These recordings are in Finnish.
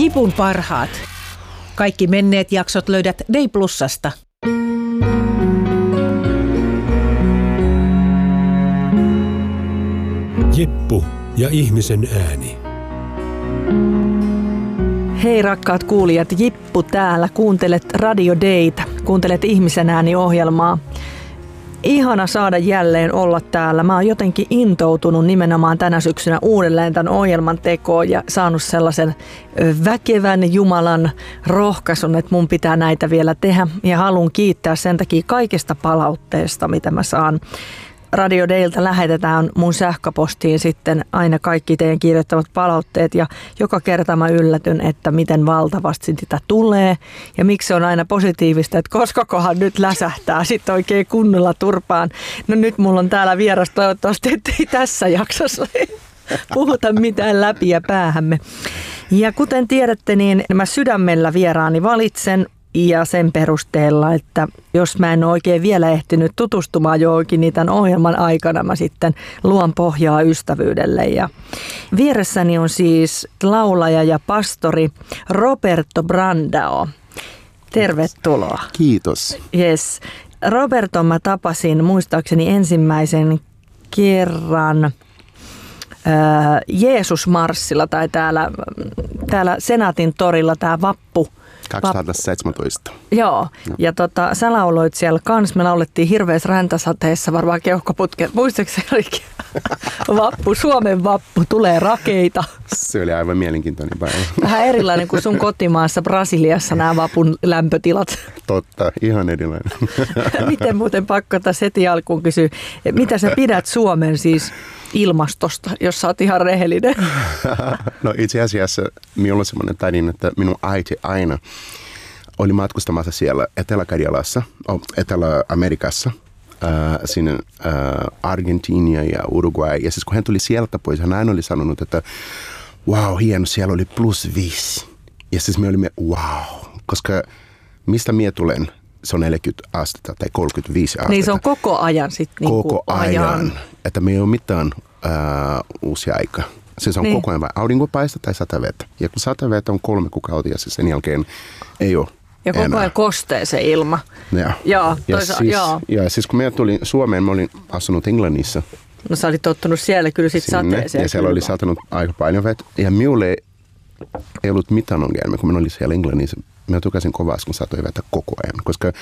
Jipun parhaat. Kaikki menneet jaksot löydät Day Plusasta. Jippu ja ihmisen ääni. Hei rakkaat kuulijat, Jippu täällä. Kuuntelet Radio Daytä, kuuntelet ihmisen ääni-ohjelmaa. Ihana saada jälleen olla täällä. Mä oon jotenkin intoutunut nimenomaan tänä syksynä uudelleen tämän ohjelman tekoon ja saanut sellaisen väkevän Jumalan rohkaisun, että mun pitää näitä vielä tehdä. Ja haluan kiittää sen takia kaikesta palautteesta, mitä mä saan. Radio Dayltä lähetetään mun sähköpostiin sitten aina kaikki teidän kirjoittamat palautteet ja joka kerta mä yllätyn, että miten valtavasti sitä tulee ja miksi se on aina positiivista, että koskakohan nyt läsähtää sitten oikein kunnolla turpaan. No nyt mulla on täällä vieras, toivottavasti ettei tässä jaksossa puhuta mitään läpi ja päähämme. Ja kuten tiedätte, niin mä sydämellä vieraani valitsen. Ja sen perusteella, että jos mä en ole oikein vielä ehtinyt tutustumaan johonkin, niin tämän ohjelman aikana mä sitten luon pohjaa ystävyydelle. Ja vieressäni on siis laulaja ja pastori Roberto Brandao. Tervetuloa. Kiitos. Yes. Roberto mä tapasin muistaakseni ensimmäisen kerran Jeesus-marssilla tai täällä Senaatin torilla tämä vappu. 2017. Joo, ja sä lauloit siellä kans. Me laulettiin hirveässä räntäsateessa, varmaan keuhkoputket. Muistaakseni olikin vappu, Suomen vappu, tulee rakeita. Se oli aivan mielenkiintoinen päivä. Vähän erilainen kuin sun kotimaassa Brasiliassa nämä vapun lämpötilat. Totta, ihan erilainen. Miten muuten pakko tässä heti alkuun kysyä, mitä sä pidät Suomen siis ilmastosta, jos sä oot ihan rehellinen? No itse asiassa minulla on semmoinen tarina, että minun äiti aina oli matkustamassa siellä Etelä-Karjalassa, Etelä-Amerikassa, sinne Argentiina ja Uruguay. Ja siis kun hän tuli sieltä pois, hän aina oli sanonut, että wow, hieno, siellä oli +5. Ja siis me olimme wow, koska mistä minä tulen? Se on 40 astetta tai 35 astetta. Niin se on koko ajan sitten. Koko ajan. Että me ei ole mitään uusia aikaa. Siis on koko ajan vain aurinkopaista tai satavettä. Ja kun satavettä on 3 kuukautta ja sen jälkeen ei ole ja koko ajan kostee se ilma. Ja siis kun minä tulin Suomeen, mä olin asunut Englannissa. No sä olit tottunut siellä kyllä sitten sateeseen. Ja siellä oli satanut aika paljon vettä. Ja minulle ei ollut mitään ongelmia, kun minä olin siellä Englannissa. Mä tykäsin kovasti, kun satoi vettä koko ajan, koska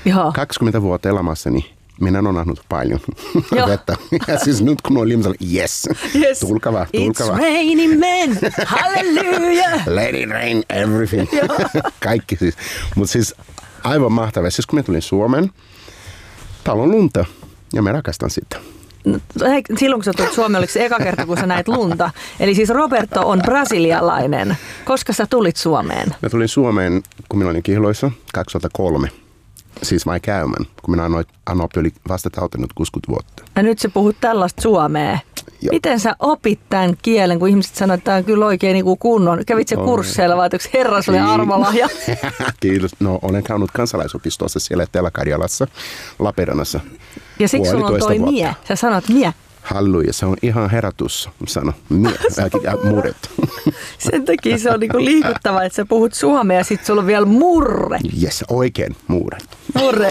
20 vuotta elämässäni minä olen nähnyt paljon vettä. Ja siis nyt kun olin, yes. Tulkaa vaan. It's raining men, hallelujah. Let it rain, everything. Kaikki siis. Mutta siis aivan mahtavaa. Siis kun mä tulin Suomeen, täällä on lunta ja mä rakastan sitä. Silloin kun sä tulit Suomeen, oliko se eka kerta, kun sä näit lunta? Eli siis Roberto on brasilialainen. Koska sä tulit Suomeen? Mä tulin Suomeen, kun minä olin kihloissa 2003. Siis vai käymään, kun minä Anoppi oli vasta täyttänyt 60 vuotta. Ja nyt sä puhut tällaista suomea. Joo. Miten sä opit tämän kielen, kun ihmiset sanoo, että tämä on kyllä oikein niin kuin kunnon? Kävit sä kursseilla vai onko herra sulle armolahja? Kiitos. No olen käynyt kansalaisopistossa siellä Etelä-Karjalassa, Lappeenrannassa. Ja siksi sulla on toi mie. Sä sanot mie. Halleluja, se on ihan herätys, sano. Murret. Sen takia se on niinku liikuttava, että sä puhut suomea ja sit sulla on vielä murre. Yes, oikein murret. Murre.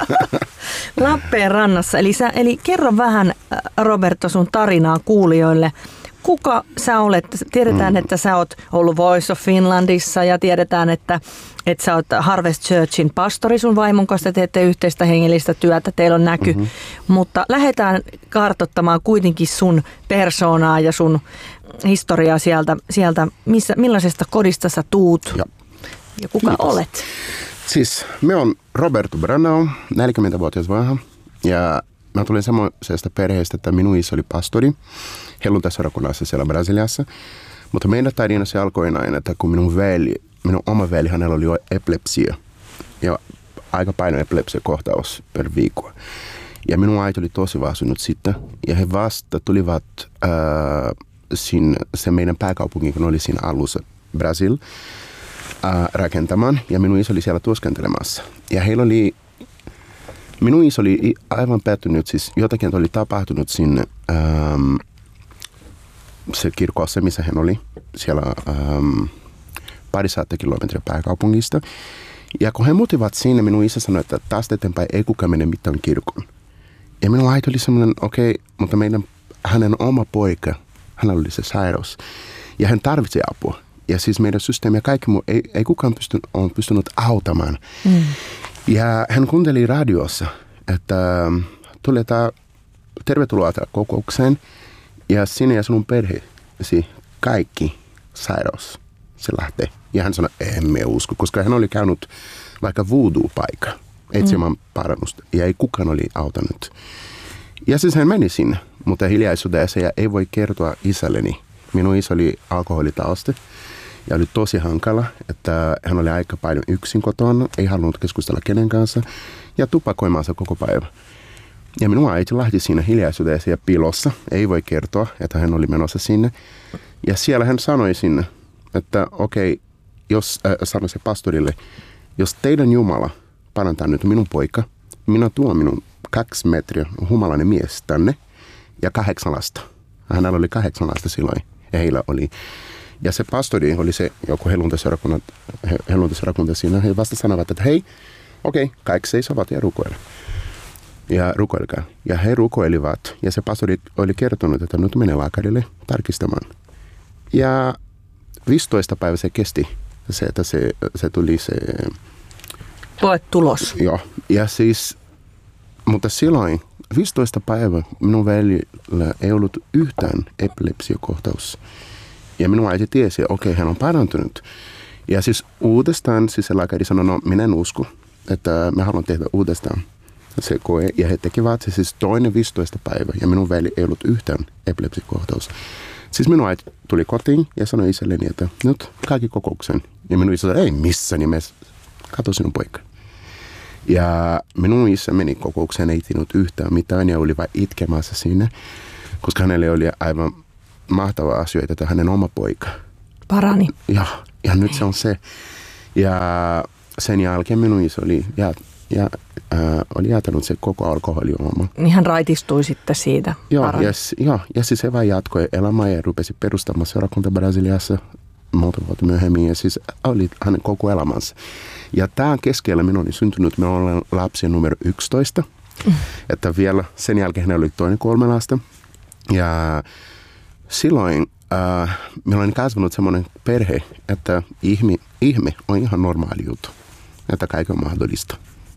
Lappeenrannassa. Eli kerro vähän, Roberto, sun tarinaa kuulijoille. Kuka sä olet? Tiedetään, että sä oot ollut Voice of Finlandissa ja tiedetään, että sä oot Harvest Churchin pastori sun vaimon kanssa, teette yhteistä hengellistä työtä, teillä on näky. Mutta lähdetään kartoittamaan kuitenkin sun persoonaa ja sun historiaa sieltä millaisesta kodista sä tuut ja kuka olet? Siis me on Roberto Brandao, 40-vuotias vanha ja mä tulin semmoisesta perheestä, että minun isä oli pastori helluntaisseurakunnassa siellä Brasiliassa. Mutta meidän tarina se alkoi näin, että kun minun oma veli, hänellä oli jo epilepsia ja aika paino epilepsia-kohtaus per viikko. Ja minun äiti oli tosi väsynyt sitten ja he vasta tulivat se meidän pääkaupunki, kun oli siinä alussa Brasil, rakentamaan ja minun isä oli siellä työskentelemässä. Ja heillä oli minun isä oli aivan pettynyt, siis jotakin oli tapahtunut sinne se kirkossa, missä hän oli siellä parisataa kilometriä pääkaupungista. Ja kun he muutivat sinne, minun isä sanoi, että taas eteenpäin ei kukaan mene mitään kirkon. Ja minun äiti oli semmoinen, okei, mutta hänen oma poika, hänellä oli se sairaus. Ja hän tarvitsi apua. Ja siis meidän systeemi ja kaikki muu, ei kukaan on pystynyt auttamaan. Ja hän kuunteli radiossa, että tuli tervetuloa kokoukseen. Ja sinne ja sinun perheesi kaikki sairaus, se lähtee. Ja hän sanoi, emme usko, koska hän oli käynyt vaikka voodoo-paikka etsimään parannusta. Ja ei kukaan oli auttanut. Ja siis hän meni sinne, mutta hiljaisuudessa ja ei voi kertoa isälleni. Minun isä oli alkoholitausta ja oli tosi hankala, että hän oli aika paljon yksin kotona, ei halunnut keskustella kenen kanssa ja tupakoimansa koko päivä. Ja minun äiti lähti siinä hiljaisuudessa ja piilossa, ei voi kertoa, että hän oli menossa sinne. Ja siellä hän sanoi sinne, että okei, sanoi se pastorille, jos teidän Jumala parantaa nyt minun poika, minä tuon minun 2 metriä humalainen mies tänne ja 8 lasta. Hänellä oli 8 lasta silloin ja heillä oli. Ja se pastori oli se joku helluntaseurakunta siinä. He vasta sanovat, että hei, okei, kaikki seisovat ja rukoilla. Ja rukoilkaa. Ja he rukoilivat ja se pastori oli kertonut, että nyt menee lääkärille tarkistamaan. Ja 15 päivä se kesti, että se tuli se tulos. Joo, ja siis, mutta silloin 15 päivää minun veljellä ei ollut yhtään epilepsiokohtaus. Ja minun äiti tiesi, että okei, hän on parantunut. Ja siis uudestaan, siis se lääkäri sanoi, no minä en usko, että me haluan tehdä uudestaan se koe. Ja he tekivät se siis toinen 15 päivää ja minun veli ei ollut yhtään epilepsiokohtaus. Siis minun äiti tuli kotiin ja sanoi isälleni, että nyt kaikki kokouksen. Ja minun isä sanoi, ei missään nimessä, katso sinun poika. Ja minun isä meni kokoukseen, ei tiennyt yhtään mitään ja oli vain itkemässä siinä, koska hänelle oli aivan mahtava asia, että hänen oma poika parani. Ja nyt se on se. Ja sen jälkeen minun isä oli oli jätänyt se koko alkoholijuoma. Niin hän raitistui sitten siitä. Ja siis se vain jatkoi elämää ja rupesi perustamaan seurakunta Brasiliassa monta vuotta myöhemmin. Ja siis oli hänen koko elämänsä. Ja tämän keskellä minun oli syntynyt, minä olen lapsi numero 11. Että vielä sen jälkeen hän oli toinen 3 lasta. Ja silloin meillä on kasvanut semmoinen perhe, että ihme on ihan normaali juttu. Että kaikki on mahdollista.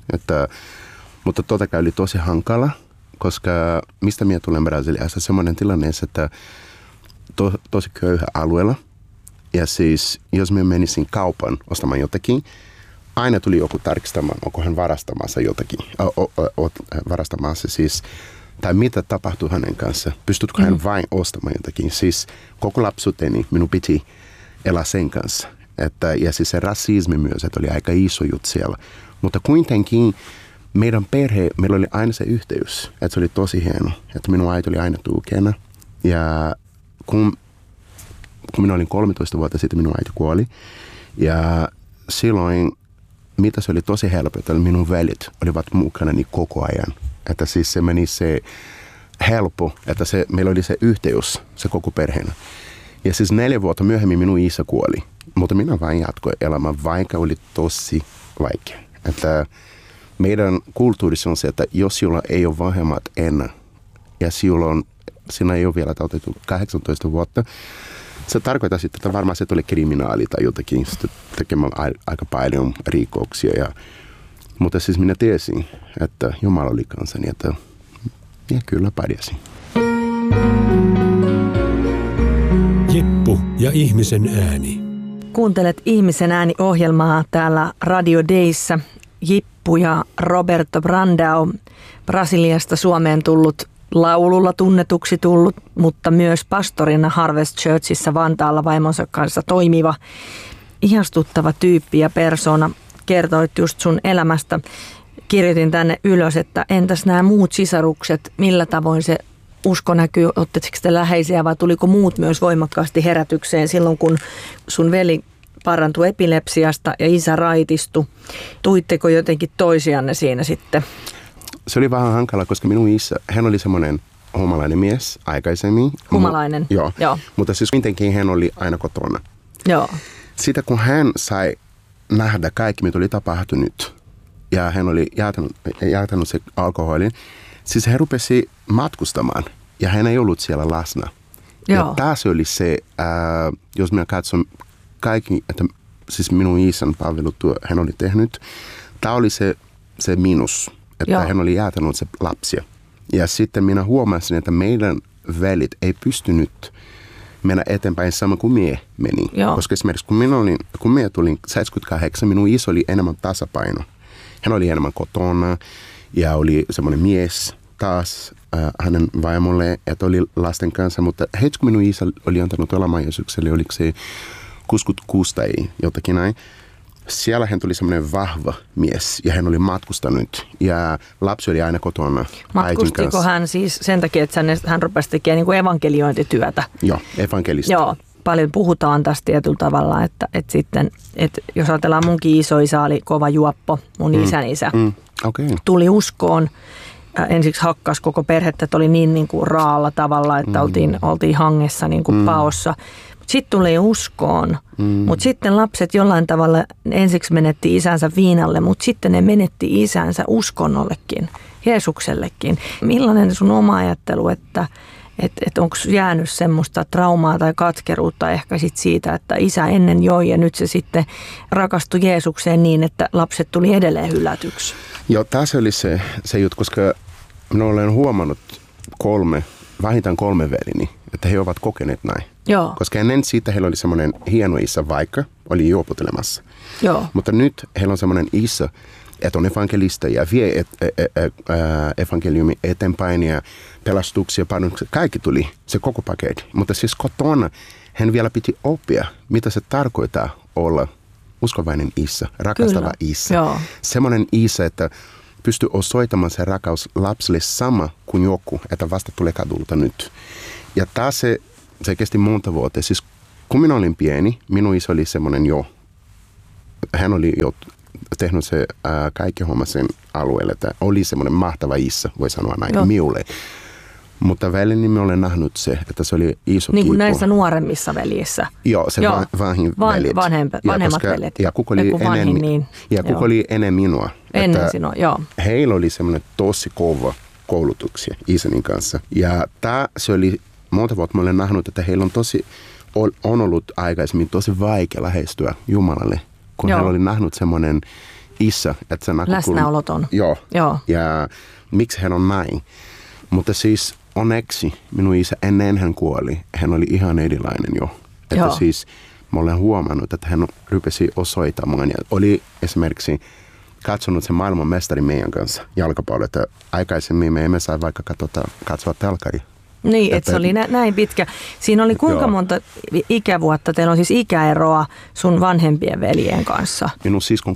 Mutta totta kai oli tosi hankala, koska mistä minä tulen Brasiliassa, semmoinen tilanne, että tosi köyhä alueella. Ja siis jos minä menisin kaupan ostamaan jotakin, aina tuli joku tarkistamaan, onko hän varastamassa jotakin. Varastamassa siis, tai mitä tapahtuu hänen kanssa. Pystytkö hän vain ostamaan jotakin. Siis koko lapsuuteni minun piti elää sen kanssa. Ja siis se rasismi myös, että oli aika iso juttu siellä. Mutta kuitenkin meillä oli aina se yhteys, että se oli tosi hieno. Että minun äiti oli aina tukena. Ja kun minä olin 13 vuotta sitten, minun äiti kuoli. Ja silloin, mitä se oli tosi helppo, että minun veljet olivat mukana niin koko ajan. Että siis se meni se helppo, että meillä oli se yhteys, se koko perheenä. Ja siis 4 vuotta myöhemmin minun isä kuoli. Mutta minä vain jatkoin elämää, vaikka oli tosi vaikea. Että meidän kulttuurissa on se, että jos sinulla ei ole vanhemmat enää ja sinä ei ole vielä täytetty 18 vuotta, se tarkoittaa sitten, että varmaan se tuli kriminaali tai jotakin tekemään aika paljon rikoksia. Mutta siis minä tiesin, että Jumala oli kanssani, että minä kyllä pärjäsin. Jippu ja ihmisen ääni. Kuuntelet Ihmisen ääni-ohjelmaa täällä Radio Dayssä. Jippu ja Roberto Brandão, Brasiliasta Suomeen tullut, laululla tunnetuksi tullut, mutta myös pastorina Harvest Churchissa Vantaalla vaimonsa kanssa toimiva, ihastuttava tyyppi ja persona. Kertoit just sun elämästä. Kirjoitin tänne ylös, että entäs nämä muut sisarukset, millä tavoin se usko näkyy, ottaisitko te läheisiä vai tuliko muut myös voimakkaasti herätykseen silloin, kun sun veli parantui epilepsiasta ja isä raitistui. Tuitteko jotenkin toisianne siinä sitten? Se oli vähän hankala, koska minun isä, hän oli semmoinen humalainen mies aikaisemmin. Humalainen? Joo. Mutta siis kuitenkin hän oli aina kotona. Joo. sitä kun hän sai nähdä kaikki, mitä oli tapahtunut, ja hän oli jäätänyt se alkoholin, siis hän rupesi matkustamaan, ja hän ei ollut siellä läsnä. Ja taas oli se, jos minä katson kaikki, että siis minun isän palvelutyö hän oli tehnyt, tämä oli se miinus, että hän oli jäätänyt se lapsia. Ja sitten minä huomasin, että meidän velit ei pystynyt mennä eteenpäin sama kuin minä menin. Koska esimerkiksi kun minä tulin 78, minun iso oli enemmän tasapaino. Hän oli enemmän kotona ja oli semmoinen mies taas hänen vaimolle, että oli lasten kanssa. Mutta heti kun minun isä oli antanut elämän Jeesukselle, oliko se 66 tai jotakin näin. Siellä hän tuli semmoinen vahva mies ja hän oli matkustanut ja lapsi oli aina kotona. Matkustiko hän siis sen takia, että hän rupesi tekemään niin kuin evankeliointityötä? Joo, evankelista. Joo, paljon puhutaan tästä tietyllä tavalla, että jos ajatellaan munkin isoisä oli kova juoppo, mun isän isä. Tuli uskoon. Ensiksi hakkas koko perhettä, että oli niin kuin raalla tavalla, että oltiin hangessa niin kuin paossa. Sitten tuli uskoon, mutta sitten lapset jollain tavalla ensiksi menetti isänsä viinalle, mutta sitten ne menetti isänsä uskonnollekin, Jeesuksellekin. Millainen sun oma ajattelu, että onko jäänyt semmoista traumaa tai katkeruutta ehkä sit siitä, että isä ennen joi ja nyt se sitten rakastui Jeesukseen niin, että lapset tuli edelleen hylätyksi? Joo, tässä oli se juttu, koska minä olen huomannut vähintään 3 velini, että he ovat kokeneet näin. Joo. Koska ennen siitä heillä oli semmoinen hieno isä, vaikka oli juopottelemassa. Joo. Mutta nyt heillä on semmoinen isä, että on evankelista ja vie evankeliumi eteenpäin ja pelastuksia, parannuksia. Kaikki tuli, se koko paketti. Mutta siis kotona hän vielä piti oppia, mitä se tarkoittaa olla uskovainen isä, rakastava isä. Joo. Semmoinen isä, että pystyy osoittamaan se rakkaus lapsille sama kuin joku, että vasta tulee kadulta nyt. Ja taas se kesti monta vuotta. Siis kun minä olin pieni, minun isä oli semmoinen hän oli jo tehnyt se kaikki homma sen alueelle, että oli semmoinen mahtava isä, voi sanoa näin, minulle. Mutta väliin minä olen nähnyt se, että se oli iso niin kuin kipu. näissä nuoremmissa veljissä. Joo, se vanhin veljet. Vanhemmat veljet. Ja kuka oli ennen minua. Ennen sinua, joo. Heillä oli semmoinen tosi kova koulutuksia isänin kanssa. Ja se oli monta vuotta mä olen nähnyt, että heillä on ollut aikaisemmin tosi vaikea lähestyä Jumalalle, kun heillä oli nähnyt semmoinen isä, että se läsnäoloton. Joo. Ja miksi hän on näin? Mutta siis onneksi minun isä ennen hän kuoli, hän oli ihan erilainen jo. Että siis mä olen huomannut, että hän rupesi osoittamaan ja oli esimerkiksi katsonut sen maailmanmestari meidän kanssa jalkapalloa, että aikaisemmin me emme saa vaikka katsoa telkkaria. Niin, että se oli näin pitkä. Siinä oli kuinka monta ikävuotta? Teillä on siis ikäeroa sun vanhempien veljen kanssa. Minun siskon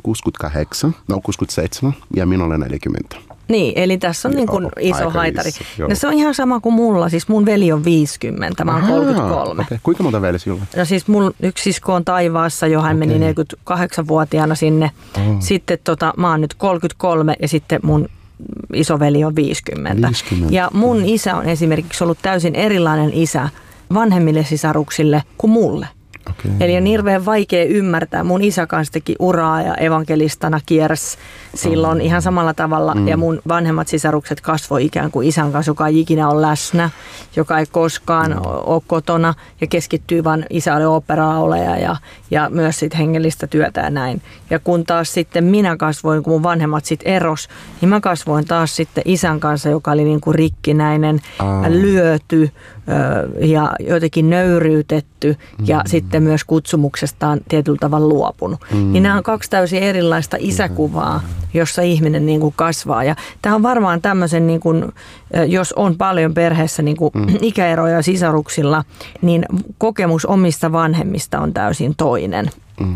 67 ja minä olen 40. Niin, eli tässä on niin kuin iso haitari. No se on ihan sama kuin mulla. Siis mun veli on 50, mä oon 33. Okay. Kuinka monta veli sinulla? No siis mun yksi sisko on taivaassa, jo hän meni 48-vuotiaana sinne. Sitten mä oon nyt 33 ja sitten mun isoveli on 50. Ja mun isä on esimerkiksi ollut täysin erilainen isä vanhemmille sisaruksille kuin mulle. Okay. Eli on hirveän vaikea ymmärtää. Mun isä kanssa teki uraa ja evankelistana kiersi silloin ihan samalla tavalla. Ja mun vanhemmat sisarukset kasvoi ikään kuin isän kanssa, joka ei ikinä ole läsnä, joka ei koskaan ole kotona ja keskittyy vaan isä oli oopperalaulaja ja myös sit hengellistä työtä ja näin. Ja kun taas sitten minä kasvoin, kun mun vanhemmat sitten eros, niin mä kasvoin taas sitten isän kanssa, joka oli niin kuin rikkinäinen, lyöty ja jotenkin nöyryytetty ja sitten myös kutsumuksestaan tietyllä tavalla luopunut. Niin nämä on 2 täysin erilaista isäkuvaa, jossa ihminen niin kuin kasvaa. Ja tämä on varmaan tämmöisen, niin kuin, jos on paljon perheessä niin kuin ikäeroja sisaruksilla, niin kokemus omista vanhemmista on täysin toinen.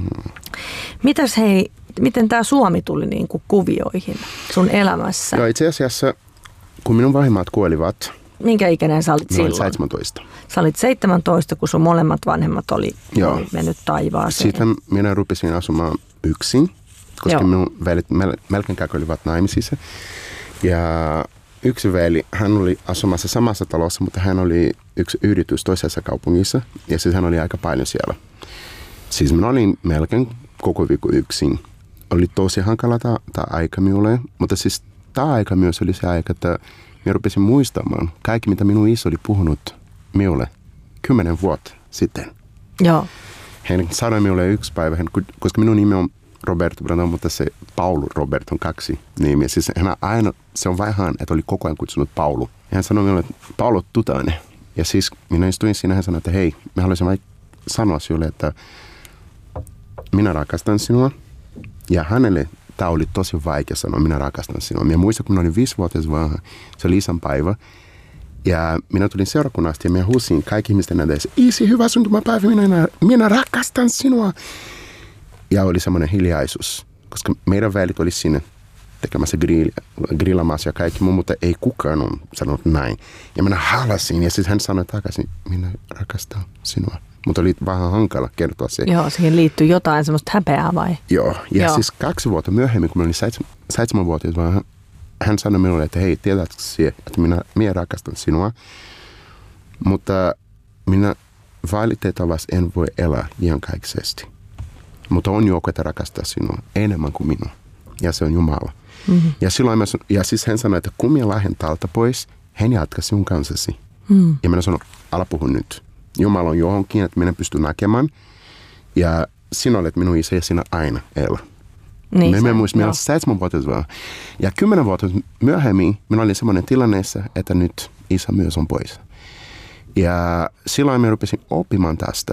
Miten tämä Suomi tuli niin kuin kuvioihin sun elämässä? Joo, itse asiassa, kun minun vanhemmat kuolivat, minkä ikäinen sä olit silloin? 17. Sä olit 17, kun sun molemmat vanhemmat oli mennyt taivaaseen. Sitten minä rupesin asumaan yksin, koska minun velit melkein kaikki olivat naimisissa. Ja yksi veli, hän oli asumassa samassa talossa, mutta hän oli yksi yritys toisessa kaupungissa. Ja siis hän oli aika paljon siellä. Siis minä olin melkein koko viikko yksin. Oli tosi hankala tämä aika minulle, mutta siis tämä aika myös oli se aika, että minä rupesin muistamaan kaikki, mitä minun iso oli puhunut minulle 10 vuotta sitten. Joo. Hän sanoi minulle yksi päivä, koska minun nimi on Roberto Brandon, mutta se Paulu Robert on 2 nimiä. Siis hän aina, se on vähän, että oli koko ajan kutsunut Paulu. Ja hän sanoi minulle, että Paulu Tutanen. Ja siis minä istuin siinä, hän sanoi, että hei, mä haluaisin vain sanoa sinulle, että minä rakastan sinua. Ja hänelle tämä oli tosi vaikea sanoa, minä rakastan sinua. Minä muistan, kun minä olin 5-vuotias vaan, se oli isänpäivä. Ja minä tulin seurakunnasta ja minä huusin kaikki ihmisten edessä, Isi, hyvä syntymäpäivä, minä rakastan sinua. Ja oli semmoinen hiljaisuus, koska meidän välit oli siinä tekemässä grillamassa ja kaikki muu, mutta ei kukaan ole sanonut näin. Ja minä halasin ja sitten hän sanoi takaisin, minä rakastan sinua. Mutta oli vähän hankala kertoa se. Joo, siihen liittyy jotain semmoista häpeää vai? Joo, ja siis 2 vuotta myöhemmin, kun minä olin 7-vuotias, hän sanoi minulle, että hei, tiedätkö sinä, että minä rakastan sinua, mutta minä valitettavasti en voi elää iankaikkisesti. Mutta on joku, että rakastaa sinua enemmän kuin minua, ja se on Jumala. Mm-hmm. Ja siis hän sanoi, että kun minä lähden täältä pois, hän jatkaa sinun kanssasi. Mm. Ja minä sanoin, älä puhu nyt. Jumala on johonkin, että minä pystyn näkemään, ja sinä olet minun isä ja sinä aina elää. Niin minä muistin, minä olin 7-vuotias vaan. Ja 10 vuotta myöhemmin minä olin sellainen tilanneessa, että nyt isä myös on pois. Ja silloin minä rupesin oppimaan tästä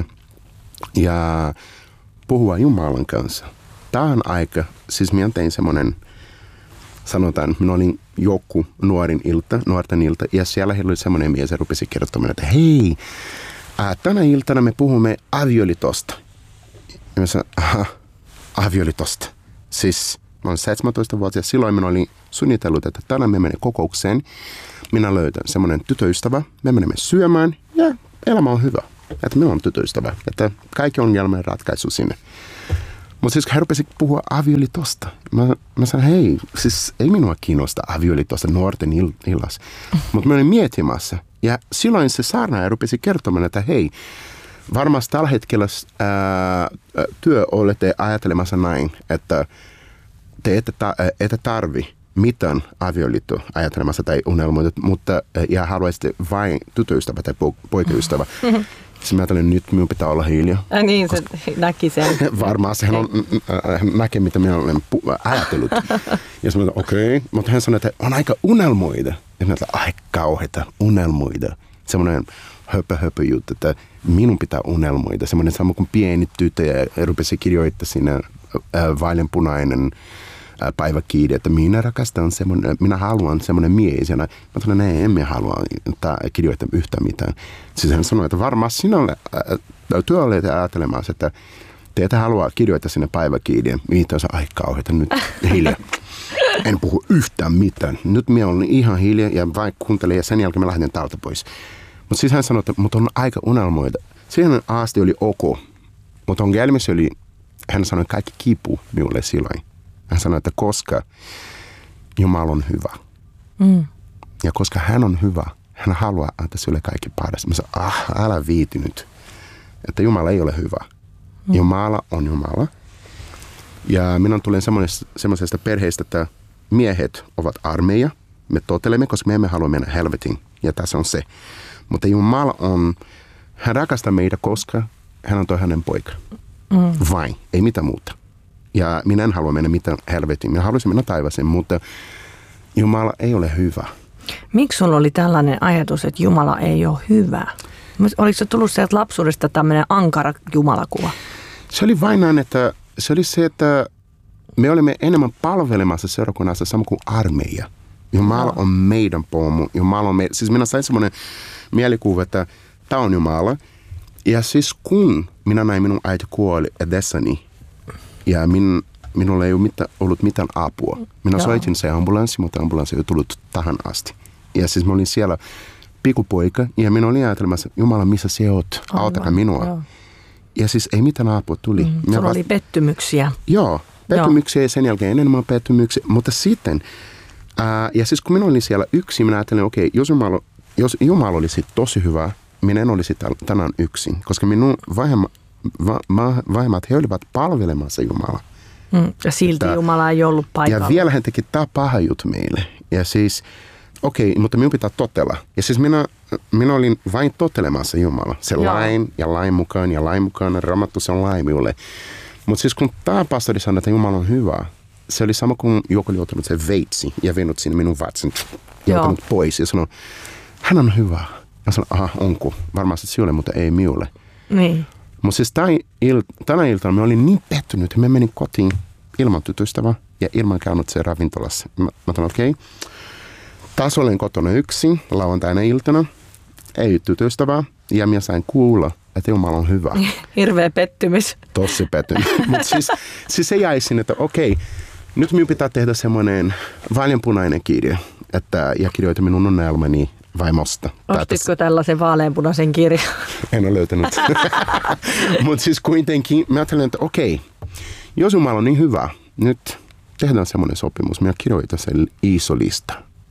ja puhua Jumalan kanssa. Tähän aika, siis minä tein semmoinen, sanotaan, minä olin joku nuorten ilta, ja siellä heillä oli semmoinen mies, ja rupesi kertomaan, että hei, tänä iltana me puhumme avioliitosta. Ja minä sanoin, avioliitosta. Siis mä olen 17-vuotias, silloin minä olin suunnitellut, että tänään me menemme kokoukseen. Minä löydän semmoinen tytöystävä, me menemme syömään ja elämä on hyvä. Että minulla on tytöystävä, että kaikki ongelmien ratkaisu sinne. Mutta siis hän rupesi puhua avioliitosta. Mä sanoin, hei, siis ei minua kiinnosta avioliitosta nuorten illassa. Mutta mä olin miettimässä. Ja silloin se saarnaaja rupesi kertomaan, että hei, varmasti tällä hetkellä työ olette ajattelemassa näin, että te ette tarvi mitään avioliittoa ajattelemassa tai unelmoita, mutta ja haluaisitte vain tytöystävä tai poikaystävä. Sitten mä ajattelin, nyt minun pitää olla hiljaa. Niin, se näki sen. Varmasti hän näkee, mitä minä olen ajatellut. Ja sitten okei. Mutta hän sanoi, että on aika unelmoida. Ja minä ajattelin, aika kauheita unelmoida. Semmoinen höpö juttu, että minun pitää unelmoida. Semmoinen sama kuin pieni tyttö ja rupesi kirjoittaa siinä vaaleanpunainen päiväkiiri, että minä rakastan semmoinen, minä haluan semmoinen mies. Ja mä sanoin, että emme halua kirjoittaa yhtään mitään. Siis hän sanoi, että varmaan sinulle työ olet ajattelemassa, että te ette halua kirjoittaa sinne päiväkiirien. Mitä on aika kauheita nyt hiljaa. En puhu yhtään mitään. Nyt minä olen ihan hiljaa ja vain kuuntelen ja sen jälkeen mä lähden täältä pois. Mutta siis hän sanoi, että mut on aika unelmoida. Siihen asti oli ok. Mutta ongelmissa oli, hän sanoi, että kaikki kipuu minulle silloin. Hän sanoi, että koska Jumala on hyvä. Ja koska hän on hyvä, hän haluaa antaa sinulle kaikki paras. Mä sanoin, älä viiti nyt. Että Jumala ei ole hyvä. Jumala on Jumala. Ja minä tulen semmoisesta perheestä, että miehet ovat armeija. Me totelemme, koska me emme halua mennä helvetiin. Ja tässä on se. Mutta Jumala on, hän rakastaa meitä, koska hän on hänen poika. Vain, ei mitään muuta. Ja minä en halua mennä mitään helvetiin. Minä haluaisin mennä taivaaseen, mutta Jumala ei ole hyvä. Miksi sulla oli tällainen ajatus, että Jumala ei ole hyvä? Oliko se tullut sieltä lapsuudesta tämmöinen ankara jumalakuva? Se oli vain näin, että se oli se, että me olimme enemmän palvelemassa seurakunnassa sama kuin armeija. Jumala on meidän pomo. Jumala on siis minä sain semmoinen mielikuva, että tämä on Jumala. Ja siis kun minä näin minun äiti kuoli edessäni, ja minulla ei ollut mitään apua. Minä soitin se ambulanssi, mutta ambulanssi ei tullut tähän asti. Ja siis mä olin siellä pikkupoika, ja minä olin ajatelmassa, Jumala, missä sinä oot? Autakaa minua. Joo. Ja siis ei mitään apua tuli. Sulla oli pettymyksiä. Joo, pettymyksiä ja sen jälkeen enemmän pettymyksiä. Mutta sitten, ja siis kun minä olin siellä yksin, minä ajattelin, okei, jos Jumala olisi tosi hyvä, minä en olisi tänään yksin. Koska minun vaimot, he olivat palvelemassa Jumalaa. Ja silti Jumala ei ollut paikalla. Ja vielä hän teki tämä paha juttu meille. Ja siis, mutta minun pitää totella. Ja siis minä olin vain totelemassa Jumala. Se lain ja lain mukaan, Raamattu se on lain minulle. Mutta siis kun tämä pastori sanoi, että Jumala on hyvä, se oli sama kuin joku oli ottanut se veitsi ja vienyt sinne minun vatsan ja ottanut pois. Ja sanoi, hän on hyvä. Ja sanoin, onko? Varmasti sinulle, mutta ei minulle. Niin. Mutta siis tänä iltana me olin niin pettynyt, että me menin kotiin ilman tytöstävää ja ilman käynyt se ravintolassa. Mä sanoin, okei. Taas olen kotona yksin lauantaina iltana, ei tytöstävää, ja minä sain kuulla, että Jumala on hyvä. Hirveä pettymys. Tosi pettymys. Mutta siis se jäi sinne, että nyt minun pitää tehdä semmoinen vaaleanpunainen kirja, ja kirjoita minun unelmani vaimosta. Ostitko tällaisen vaaleanpunaisen kirjan? En ole löytänyt. Mutta siis kuitenkin mä ajattelen, että jos Jumala on niin hyvä, nyt tehdään semmoinen sopimus. Minä kirjoitan sen iso lista.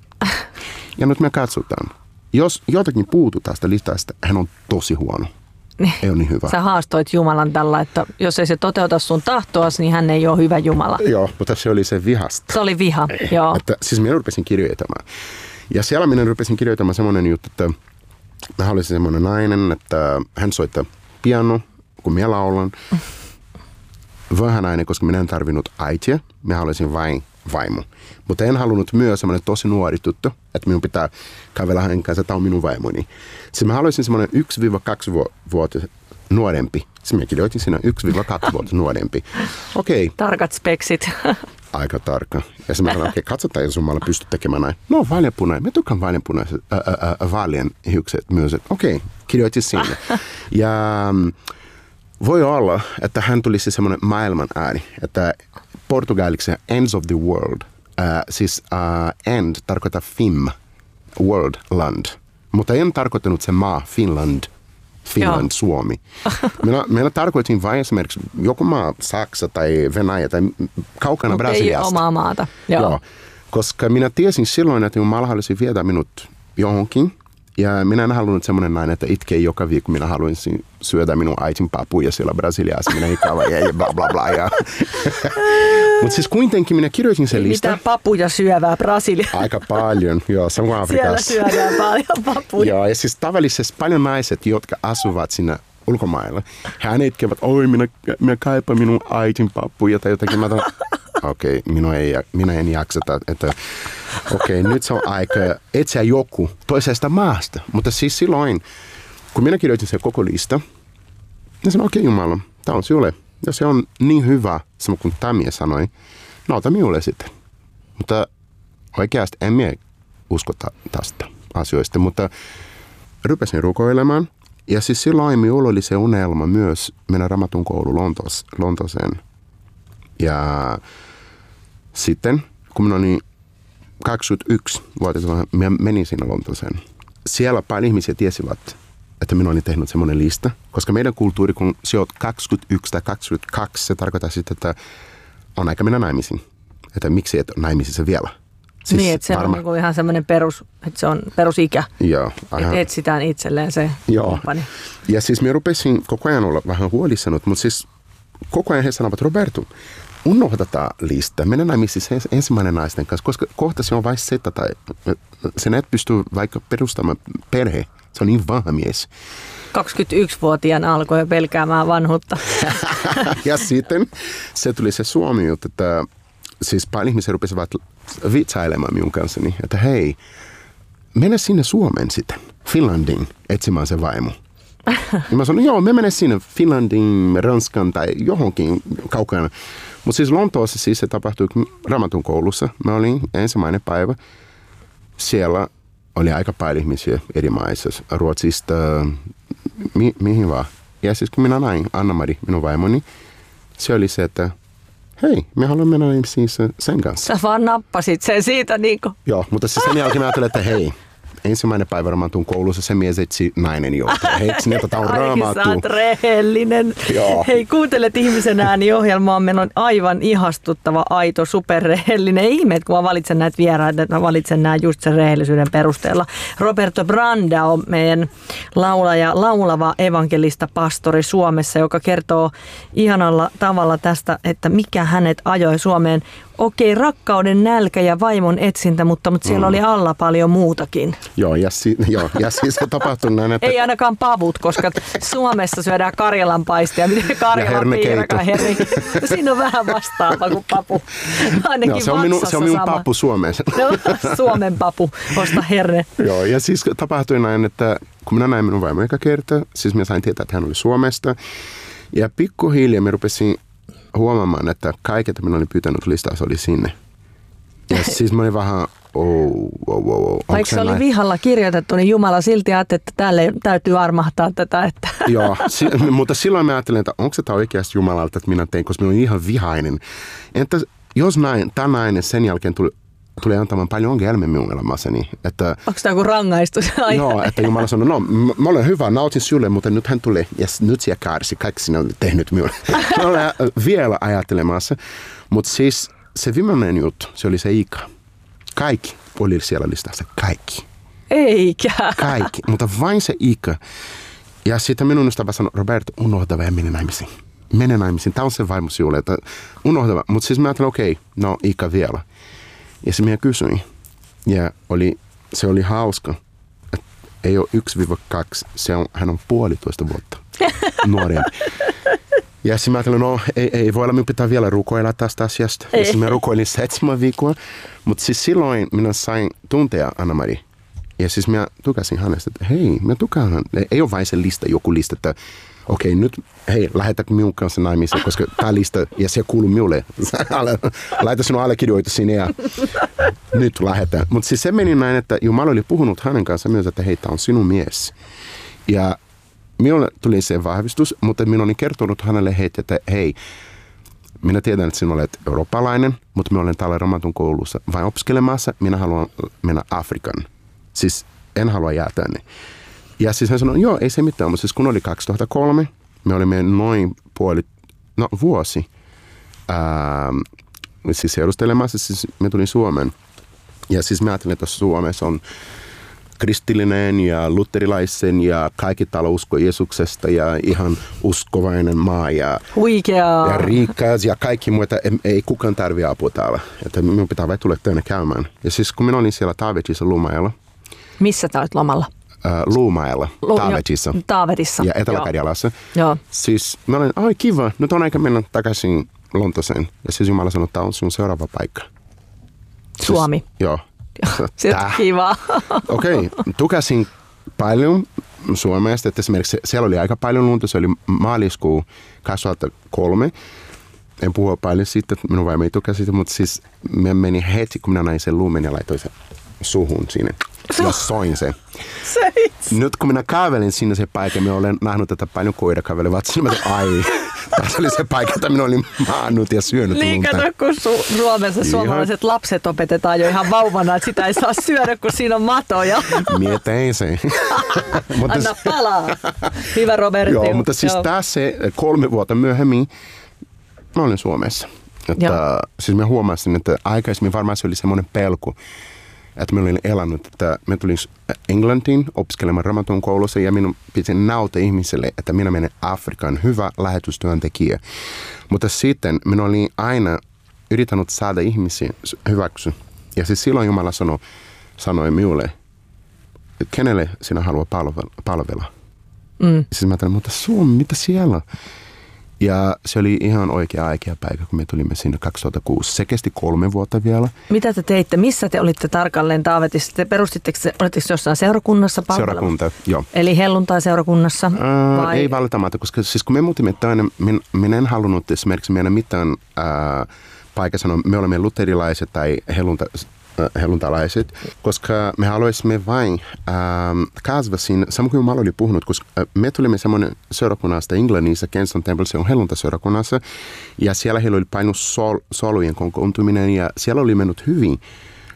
Ja nyt me katsotaan. Jos jotakin puuttuu tästä listasta, hän on tosi huono. Ei ole niin hyvä. Sä haastoit Jumalan tällä, että jos ei se toteuta sun tahtoas, niin hän ei ole hyvä Jumala. Joo, mutta se oli se vihasta. Se oli viha, joo. Siis minä rupesin kirjoittamaan. Ja siellä minä rupesin kirjoittamaan semmoinen juttu, että mä olisin semmoinen nainen, että hän soittaa piano, kun minä laulan. Vähän nainen, koska minä en tarvinnut äitiä. Minä haluaisin vain vaimo. Mutta en halunnut myös semmoinen tosi nuori tyttö, että minun pitää kävellä hänen kanssa, tämä on minun vaimoni. Siis mä haluaisin semmoinen 1-2 vuotta nuorempi. Siis minä kirjoitin siinä 1-2 vuotta nuorempi. Okei. Tarkat speksit. Aika tarkka. Ja sitten mä sanoin, katsotaan, jos Jumala pystyy tekemään näin. No, vaaleanpunainen. Me tykkään vaaleanpunaiset vaaleanhiukset myös. Kirjoitin sinne. Ja voi olla, että hän tulisi semmoinen maailman ääni, että portugaliksi ends of the world. End tarkoittaa film, world, land. Mutta en tarkoittanut se maa, Finland, Suomi. Minä tarkoitin vain esimerkiksi joku maa, Saksa tai Venäjä tai kaukana Brasiliasta. Ei omaa maata. Joo. Koska minä tiesin silloin, että Jumala halusi viedä minut johonkin. Ja minä en halunnut semmoinen nainen, että itkee joka viikko. Minä haluaisin syödä minun äitin papuja siellä Brasiliassa. Minä ikävä ja bla bla bla. Mutta siis kuitenkin minä kirjoitin sen listan. Mitä papuja syövää Brasiliassa? Aika paljon, joo. Samoin Afrikassa. Siellä syödään paljon papuja. Joo, ja siis tavallisesti paljon naiset, jotka asuvat siinä ulkomailla. Hän itkevät, minä kaipaan minun äitin papuja tai jotakin. Mä minä en jaksa, että nyt se on aika etsiä joku toisesta maasta. Mutta siis silloin, kun minä kirjoitin sen koko lista, niin sanoin, Jumala, tämä on sinulle. Ja se on niin hyvä, sama kuin Tamia sanoi, no ota minulle sitten. Mutta oikeasti en minä usko tästä asioista, mutta rupesin rukoilemaan. Ja siis silloin minulla oli se unelma myös mennä Raamatun koulu Lontooseen. Ja sitten, kun minä olin 21-vuotias, minä menin sinne Lontooseen. Siellä paljon ihmisiä tiesivät, että minä olin tehnyt semmoinen lista. Koska meidän kulttuuri, kun se on 21 tai 22, se tarkoittaa sitten, että on aika mennä naimisiin. Että miksi et ole naimisissa vielä. Siis niin, että se on niin ihan semmoinen että se on perusikä. Joo. Että etsitään itselleen se kumppani. Ja siis minä rupesin koko ajan olla vähän huolissannut, mutta siis koko ajan he sanovat, Roberto, unohda tämä lista. Mennä naimisiin ensimmäinen naisten kanssa, koska kohta se on vain seta tai sen et pysty vaikka perustamaan perhe. Se on niin vanha mies. 21-vuotiaana alkoi jo pelkäämään vanhuutta. Ja sitten se tuli se Suomi, että siis paljon ihmisiä rupesivat vitsailemaan minun kanssani, että hei, mene sinne Suomeen sitten, Finlandiin, etsimään se vaimo. Ja mä sanoin, me menen sinne Finlandiin, Ranskan tai johonkin kaukana. Mutta siis Lontoossa siis se tapahtui Raamatun koulussa. Mä olin ensimmäinen päivä. Siellä oli aika paljon ihmisiä eri maissa, Ruotsista, mihin vaan. Ja siis kun minä näin Anna-Mari, minun vaimoni, se oli se, että hei, me haluamme mennä siis sen kanssa. Sä vaan nappasit sen siitä niinku. Joo, mutta siis sen jälkeen mä ajattelin, että hei, ensimmäinen päivä Raamatun koulussa se mies etsi nainen johtaa. Hei, tämä on Raamattu. Ai, sä oot rehellinen. Joo. Hei, kuuntelet Ihmisen ääni-ohjelmaa. Meillä on aivan ihastuttava, aito, superrehellinen. Ihme, kun mä valitsen näitä vieraita, että mä valitsen nämä just sen rehellisyyden perusteella. Roberto Branda on meidän laulava evankelista pastori Suomessa, joka kertoo ihanalla tavalla tästä, että mikä hänet ajoi Suomeen. Okei, rakkauden nälkä ja vaimon etsintä, mutta siellä oli alla paljon muutakin. Joo, ja siis se tapahtui näin, että... Ei ainakaan pavut, koska Suomessa syödään karjalanpaistia. Miten Karjalan piirakaan herri? Siinä on vähän vastaava kuin papu. Ainakin se on minun papu Suomessa. No, Suomen papu, osta herne. Joo, ja siis tapahtui näin, että kun minä näin minun vaimon eka kertaa, siis minä sain tietää, että hän oli Suomesta. Ja pikkuhiljaa minä rupesin huomaamaan, että kaiket, mitä minä olin pyytänyt listassa, oli sinne. Ja siis mä olin vähän, vaikka se oli vihalla kirjoitettu, niin Jumala silti ajatteli, että tälle täytyy armahtaa tätä. Että. Joo, mutta silloin mä ajattelin, että onko se tämä oikeasti Jumalalta, että minä tein, koska minä olin ihan vihainen. Entä jos tämä nainen sen jälkeen tuli antamaan paljon ongelmia minun elämässäni. Että, onko tämä joku rangaistus? Joo, että Jumala sanoi, no mä olen hyvä, nautin sinulle, mutta nyt hän tulee ja nyt sinä kärsi, kaikki sinä olet tehnyt minulle. Mä olen vielä ajattelemassa, mutta siis se viimeinen juttu, se oli se Iika. Kaikki oli siellä listassa, kaikki. Eikä. Kaikki, mutta vain se Iika. Ja sitten minun ystävä sanoi, Roberto, unohda ja mene naimisiin. Mene naimisiin, tämä on se vaimo sinulle, että unohda. Mutta siis mä ajattelin, okei, no Iika vielä. Ja se minä kysyin, ja se oli hauska, että ei ole 1-2, hän on 1,5 vuotta nuorempi. Ja sitten mä ajattelin, no ei voi olla, minun pitää vielä rukoilla tästä asiasta. Ja sitten mä rukoilin 7 viikkoa, mutta siis silloin minä sain tuntea Anna-Mari. Ja siis mä tukasin hänestä, että hei, mä tukaan hän. Ei ole vain se lista, joku lista, että okei, nyt hei, lähetät minun kanssa naimisiin, koska tämä lista, ja se kuuluu minulle. Laita sinun allekirjoitus sinne ja nyt lähetään. Mutta siis se meni näin, että Jumala oli puhunut hänen kanssaan myös, että hei, tämä on sinun mies. Ja minulle tuli se vahvistus, mutta minä olin kertonut hänelle heitä, että hei, minä tiedän, että sinä olet eurooppalainen, mutta minä olen täällä Raamatun koulussa vain opiskelemassa, minä haluan mennä Afrikan. Siis en halua jää tänne. Ja siis hän sanoi, joo, ei se mitään, mutta siis kun oli 2003, me olimme noin vuosi siis seurustelemassa, siis me tulin Suomeen. Ja siis mä ajattelin, että Suomessa on kristillinen ja luterilaisen ja kaikki täällä usko Jeesuksesta ja ihan uskovainen maa ja rikas ja kaikki muuta. Ei kukaan tarvitse apua täällä. Että minun pitää vain tulla tänne käymään. Ja siis kun minä olin siellä Taavetissa Luumäellä. Missä sä olet lomalla? Luumäellä, Taavetissa ja Etelä-Karjalassa. Joo. Siis mä olin, ai kiva, nyt on aika mennä takaisin Lontooseen. Ja siis Jumala sanoi, että tämä on sun seuraava paikka. Suomi. Siis, joo. Se on kiva. Okei, tukasin paljon Suomesta, että esimerkiksi siellä oli aika paljon lunta, se oli maaliskuu 2003. En puhua paljon siitä, että minun vaimo ei tukasi siitä, mutta siis me meni heti, kun minä näin sen lumen ja laitoin sen suhun sinne. Ja soin se. Nyt kun minä kävelin sinne se paikka, minä olen nähnyt, että paljon koira kävelevät sinne. Tässä oli se paikka, että minä olin maannut ja syönyt lunta. Niin kato, kun Suomessa suomalaiset lapset opetetaan jo ihan vauvana, että sitä ei saa syödä, kun siinä on matoja. Mie tein se. Anna palaa. Hyvä Roberto. Joo, mutta siis tässä 3 vuotta myöhemmin mä olin Suomessa. Että, siis mä huomasin, että aikaisemmin varmaan se oli semmoinen pelko, että mä olin elänyt, että mä tulin Englantiin opiskelemaan Raamatun koulussa ja minun piti näyttää ihmiselle, että minä menen Afrikan, hyvä lähetystyöntekijä. Mutta sitten minä olin aina yrittänyt saada ihmisiä hyväksy. Ja siis silloin Jumala sanoi minulle, että kenelle sinä haluat palvella. Siis mä ajattelin, mutta Suomi, mitä siellä? Ja se oli ihan oikea paikka, kun me tulimme sinne 2006. Se kesti 3 vuotta vielä. Mitä te teitte? Missä te olitte tarkalleen Taavetissa? Te olitteko jossain seurakunnassa palvelemassa? Seurakunta, joo. Eli helluntai-seurakunnassa? Ei välttämättä, koska siis kun me muutimme tänne, minä en halunnut esimerkiksi meidän mitään paikassa sanoa, me olemme luterilaiset tai helluntalaiset, koska me haluaisimme vain kasvaa siinä, samoin kuin Jumala oli puhunut, koska me tulimme semmoinen seurakunnasta Englannissa, Kensington Temple, se on helluntaseurakunnassa, ja siellä heillä oli painut solujen kokoontuminen, ja siellä oli mennyt hyvin,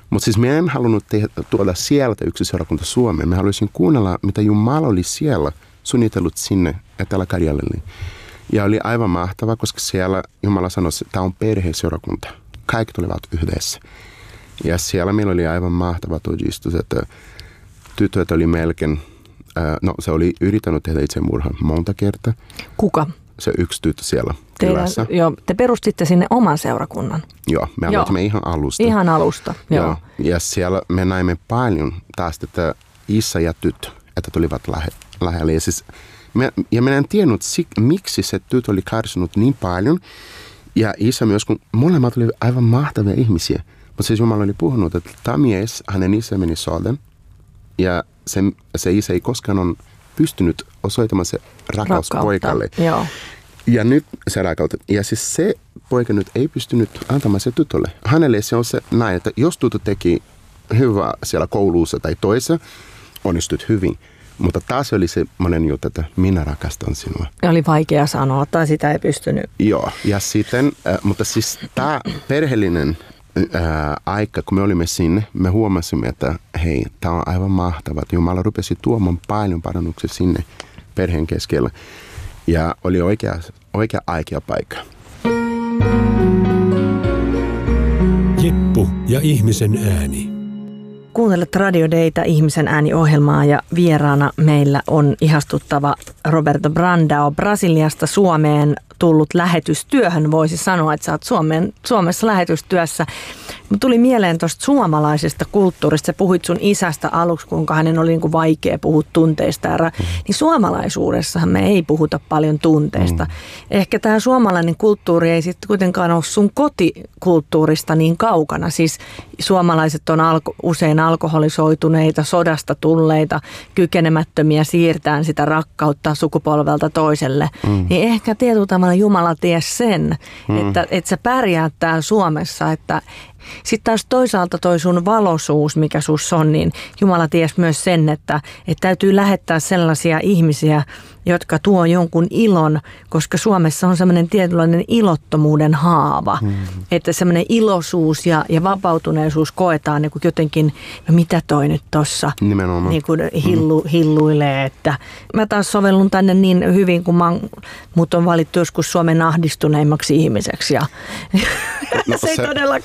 Mutta siis minä en halunnut tuoda sieltä yksi seurakunta Suomeen. Mä haluaisin kuunnella, mitä Jumala oli siellä suunnitellut sinne Etelä-Karjalalle. Ja oli aivan mahtava, koska siellä Jumala sanoi, että tämä on perheseurakunta. Kaikki tulivat yhdessä. Ja siellä meillä oli aivan mahtava todistus, että tytöt oli melkein, se oli yrittänyt tehdä itsemurhan monta kertaa. Kuka? Se yksi tyttö siellä kylässä. Joo, te perustitte sinne oman seurakunnan. Joo, me aloitimme ihan alusta. Ihan alusta, joo. Ja siellä me näimme paljon taas, että isä ja tyttö, että tulivat lähelle. Ja minä en tiennyt, miksi se tyttö oli kärsinyt niin paljon. Ja isä myös, kun molemmat olivat aivan mahtavia ihmisiä. Mutta siis Jumala oli puhunut, että tämä mies, hänen isä meni sodan. Ja se isä ei koskaan ole pystynyt osoittamaan se rakkaus poikalle. Joo. Ja nyt se rakkautta. Ja siis se poika nyt ei pystynyt antamaan se tytölle. Hänelle se on se näin, että jos tytö teki hyvää siellä koulussa tai toisessa, onnistut hyvin. Mutta taas oli se monen juttu, että minä rakastan sinua. Oli vaikea sanoa, tai sitä ei pystynyt. Joo, ja sitten, mutta siis tämä perheellinen aika, kun me olimme sinne, me huomasimme, että hei, tämä on aivan mahtavaa. Jumala rupesi tuomaan paljon parannuksia sinne perheen keskellä. Ja oli oikea aika ja paikka. Jippu ja ihmisen ääni. Kuuntelet Radio Dayta, ihmisen ääni-ohjelmaa, ja vieraana meillä on ihastuttava Roberto Brandão Brasiliasta Suomeen tullut lähetystyöhön. Voisi sanoa, että sä oot Suomessa lähetystyössä. Tuli mieleen tuosta suomalaisesta kulttuurista. Sä puhuit sun isästä aluksi, kuinka hänen oli niin kuin vaikea puhua tunteista. Niin suomalaisuudessahan me ei puhuta paljon tunteista. Ehkä tämä suomalainen kulttuuri ei sitten kuitenkaan ole sun kotikulttuurista niin kaukana. Siis suomalaiset on usein alkoholisoituneita, sodasta tulleita, kykenemättömiä siirtämään sitä rakkautta sukupolvelta toiselle. Niin ehkä tietyllä tavalla Jumala ties sen, että sä pärjäät täällä Suomessa, että sitten taas toisaalta toi sun valoisuus, mikä sus on, niin Jumala ties myös sen, että täytyy lähettää sellaisia ihmisiä, jotka tuo jonkun ilon, koska Suomessa on semmoinen tietynlainen ilottomuuden haava. Että semmoinen iloisuus ja vapautuneisuus koetaan niin kuin jotenkin, no mitä toi nyt tossa niin kuin hilluilee. Että mä taas sovellun tänne niin hyvin, kun mut on valittu joskus Suomen ahdistuneimmaksi ihmiseksi. Ja se ei todellakaan